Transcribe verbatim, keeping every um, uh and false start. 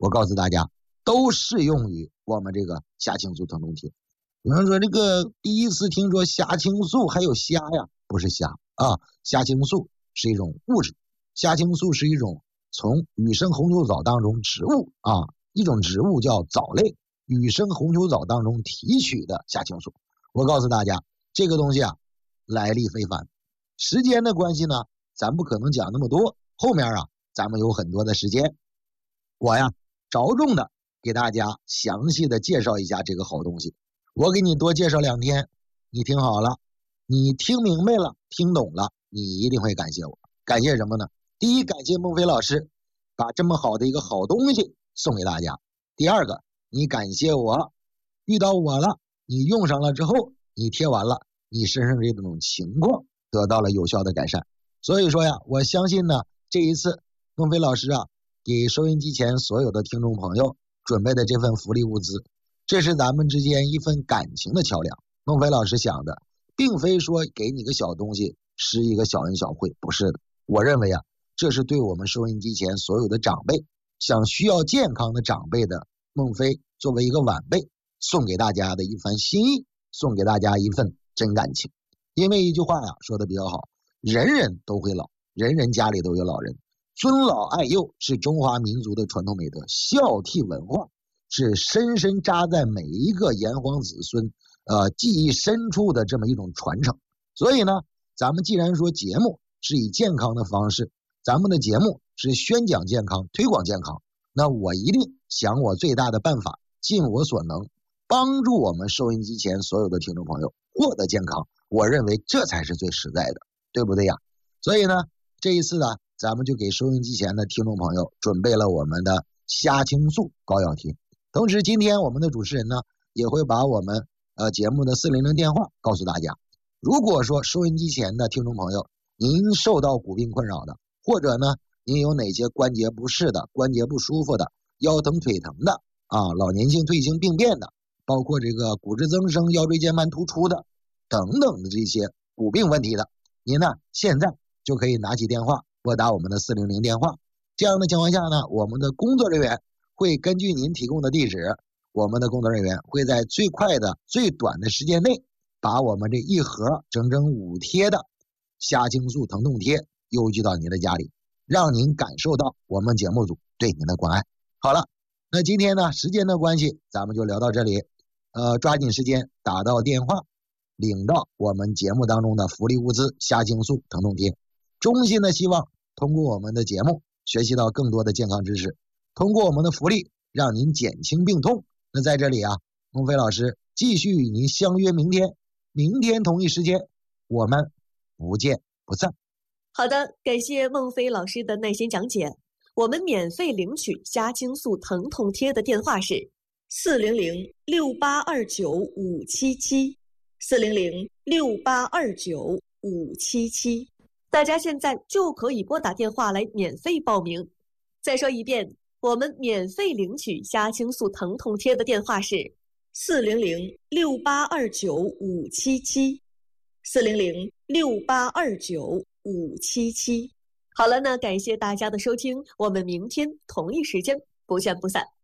我告诉大家，都适用于我们这个虾青素疼痛贴。有人说这个第一次听说虾青素还有虾呀，不是虾啊，虾青素是一种物质，虾青素是一种从羽生红球藻当中植物啊，一种植物叫藻类羽生红球藻当中提取的虾青素。我告诉大家，这个东西啊，来历非凡。时间的关系呢，咱不可能讲那么多，后面啊，咱们有很多的时间，我呀着重的给大家详细的介绍一下这个好东西。我给你多介绍两天，你听好了，你听明白了，听懂了，你一定会感谢我。感谢什么呢？第一，感谢孟非老师把这么好的一个好东西送给大家。第二个，你感谢我，遇到我了，你用上了之后，你贴完了，你身上这种情况得到了有效的改善。所以说呀，我相信呢，这一次孟非老师啊，给收音机前所有的听众朋友准备的这份福利物资，这是咱们之间一份感情的桥梁。孟非老师想的并非说给你个小东西施一个小恩小惠，不是的。我认为啊，这是对我们收音机前所有的长辈，想需要健康的长辈的孟非作为一个晚辈送给大家的一番心意，送给大家一份真感情。因为一句话呀说的比较好，人人都会老，人人家里都有老人，尊老爱幼是中华民族的传统美德，孝悌文化是深深扎在每一个炎黄子孙呃记忆深处的这么一种传承。所以呢，咱们既然说节目是以健康的方式，咱们的节目是宣讲健康推广健康，那我一定想我最大的办法，尽我所能帮助我们收音机前所有的听众朋友获得健康。我认为这才是最实在的，对不对呀？所以呢，这一次呢，咱们就给收音机前的听众朋友准备了我们的虾青素膏药贴。同时今天我们的主持人呢，也会把我们呃节目的四零零电话告诉大家。如果说收音机前的听众朋友您受到骨病困扰的，或者呢您有哪些关节不适的、关节不舒服的、腰疼腿疼的啊、老年性退行病变的，包括这个骨质增生、腰椎间盘突出的等等的这些骨病问题的，您呢现在就可以拿起电话拨打我们的四零零电话。这样的情况下呢，我们的工作人员会根据您提供的地址，我们的工作人员会在最快的最短的时间内把我们这一盒整整五贴的虾青素疼痛贴邮寄到您的家里，让您感受到我们节目组对您的关爱。好了，那今天呢时间的关系，咱们就聊到这里。呃，抓紧时间打到电话，领到我们节目当中的福利物资虾青素疼痛贴。衷心的希望通过我们的节目学习到更多的健康知识，通过我们的福利让您减轻病痛。那在这里啊，孟非老师继续与您相约明天，明天同一时间我们不见不散。 好的，感谢孟非老师的耐心讲解。我们免费领取虾青素疼痛贴的电话是四零零六八二九五七七，四零零六八二九五七七。大家现在就可以拨打电话来免费报名。再说一遍，我们免费领取虾青素疼痛贴的电话是四零零六八二九五七七，四零零六八二九五七七。好了，那感谢大家的收听，我们明天同一时间不见不散。